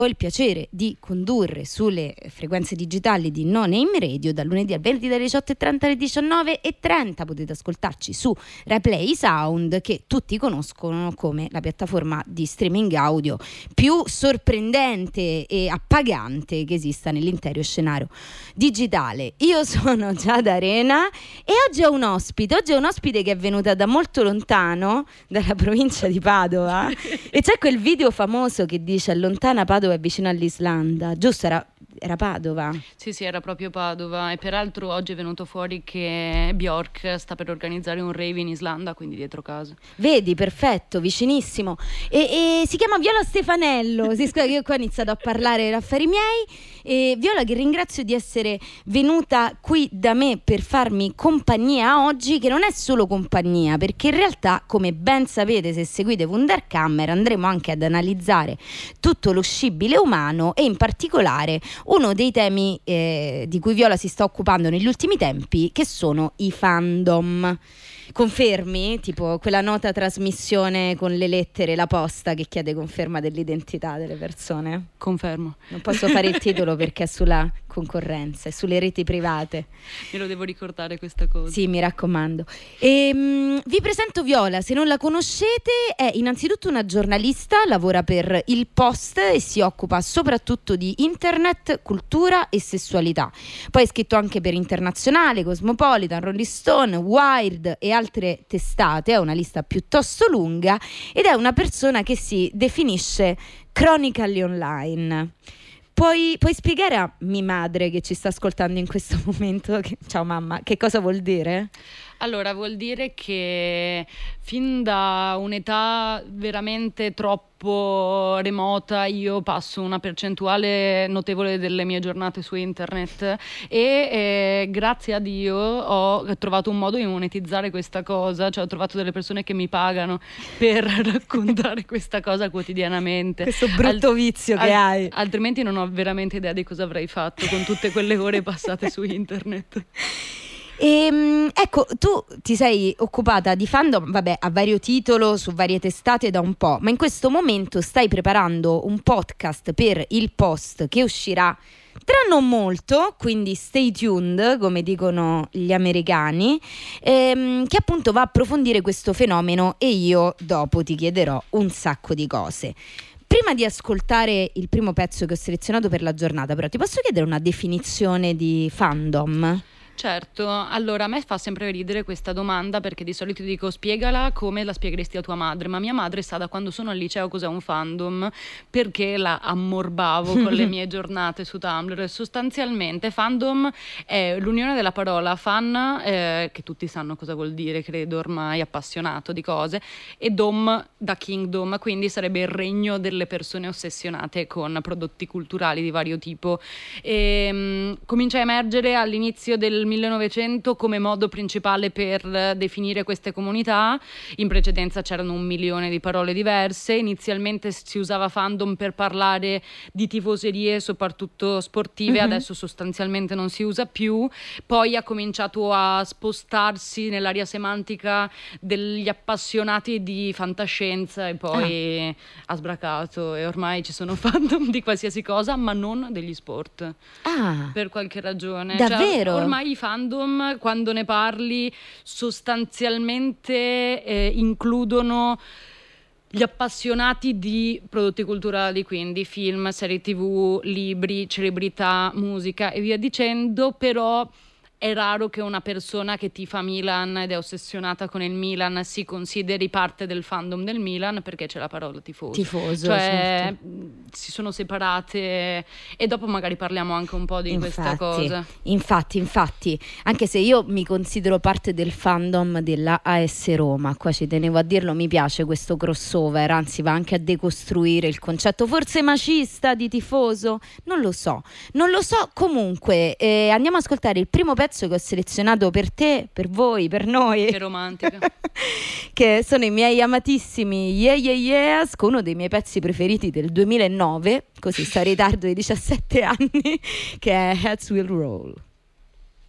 Ho il piacere di condurre sulle frequenze digitali di No Name Radio dal lunedì al venerdì dalle 18:30 alle 19:30. Potete ascoltarci su Replay Sound, che tutti conoscono come la piattaforma di streaming audio più sorprendente e appagante che esista nell'intero scenario digitale. Io sono Giada Arena e oggi ho un ospite. Oggi è un ospite che è venuta da molto lontano, dalla provincia di Padova, e c'è quel video famoso che dice: lontana Padova è vicino all'Islanda, giusto? Era Padova? Sì, era proprio Padova, e peraltro oggi è venuto fuori che Bjork sta per organizzare un rave in Islanda, quindi dietro casa. Vedi, perfetto, vicinissimo. E si chiama Viola Stefanello. Si scusa che io qua ho iniziato a parlare per affari miei. E Viola, che ringrazio di essere venuta qui da me per farmi compagnia oggi, che non è solo compagnia, perché in realtà, come ben sapete se seguite Wunderkammer, andremo anche ad analizzare tutto lo scibile umano e in particolare uno dei temi di cui Viola si sta occupando negli ultimi tempi, che sono i fandom. Confermi? Tipo quella nota trasmissione con le lettere, la posta che chiede conferma dell'identità delle persone? Confermo. Non posso fare il titolo perché è sulla concorrenza, è sulle reti private. Me lo devo ricordare questa cosa. Sì, mi raccomando. Vi presento Viola, se non la conoscete è innanzitutto una giornalista, lavora per Il Post e si occupa soprattutto di internet, cultura e sessualità. Poi è scritto anche per Internazionale, Cosmopolitan, Rolling Stone, Wired e altre testate, è una lista piuttosto lunga ed è una persona che si definisce chronically online. Puoi spiegare a mia madre che ci sta ascoltando in questo momento, ciao mamma, che cosa vuol dire? Allora, vuol dire che fin da un'età veramente troppo remota io passo una percentuale notevole delle mie giornate su internet e grazie a Dio ho trovato un modo di monetizzare questa cosa, cioè ho trovato delle persone che mi pagano per raccontare questa cosa quotidianamente. Questo brutto vizio che hai. Altrimenti non ho veramente idea di cosa avrei fatto con tutte quelle ore passate su internet. Ecco, tu ti sei occupata di fandom, vabbè, a vario titolo, su varie testate da un po', ma in questo momento stai preparando un podcast per Il Post che uscirà tra non molto, quindi stay tuned, come dicono gli americani, che appunto va a approfondire questo fenomeno e io dopo ti chiederò un sacco di cose. Prima di ascoltare il primo pezzo che ho selezionato per la giornata, però ti posso chiedere una definizione di fandom? Certo, allora a me fa sempre ridere questa domanda perché di solito dico spiegala come la spiegheresti a tua madre, ma mia madre sa da quando sono al liceo cos'è un fandom perché la ammorbavo con le mie giornate su Tumblr. Sostanzialmente fandom è l'unione della parola fan, che tutti sanno cosa vuol dire, credo ormai, appassionato di cose, e dom da kingdom, quindi sarebbe il regno delle persone ossessionate con prodotti culturali di vario tipo. Comincia a emergere all'inizio del 1900 come modo principale per definire queste comunità. In precedenza c'erano 1 milione di parole diverse. Inizialmente si usava fandom per parlare di tifoserie, soprattutto sportive, adesso sostanzialmente non si usa più. Poi ha cominciato a spostarsi nell'area semantica degli appassionati di fantascienza e poi ha sbracato e ormai ci sono fandom di qualsiasi cosa, ma non degli sport. Per qualche ragione. Davvero? Cioè, ormai i fandom, quando ne parli, sostanzialmente includono gli appassionati di prodotti culturali, quindi film, serie TV, libri, celebrità, musica e via dicendo, però è raro che una persona che tifa Milan ed è ossessionata con il Milan si consideri parte del fandom del Milan perché c'è la parola tifoso. Cioè, si sono separate e dopo magari parliamo anche un po' di questa cosa. Infatti, anche se io mi considero parte del fandom della AS Roma, qua ci tenevo a dirlo, mi piace questo crossover, anzi va anche a decostruire il concetto forse macista di tifoso, non lo so, comunque andiamo a ascoltare il primo pezzo che ho selezionato per te, per voi, per noi. Che romantica. Che sono i miei amatissimi Yeah Yeah Yeahs, con uno dei miei pezzi preferiti del 2009, così sto in ritardo di 17 anni, che è Heads Will Roll.